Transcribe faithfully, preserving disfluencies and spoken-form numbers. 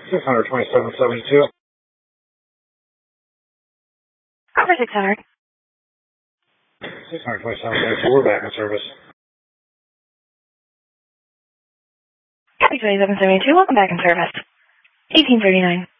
six hundred twenty-seven seventy-two. Over six hundred. six hundred twenty-seven seventy-two, we're back in service. Copy twenty-seven seventy-two, welcome back in service. eighteen thirty-nine.